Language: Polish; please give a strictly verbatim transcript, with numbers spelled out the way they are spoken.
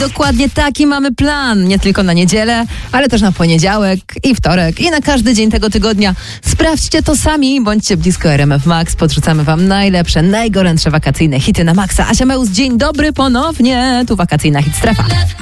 dokładnie taki mamy plan. Nie tylko na niedzielę, ale też na poniedziałek i wtorek i na każdy dzień tego tygodnia. Sprawdźcie to sami, bądźcie blisko R M F Max. Podrzucamy wam najlepsze, najgorętsze wakacyjne hity na maksa. Asia Meus, dzień dobry ponownie. Tu wakacyjna hit strefa.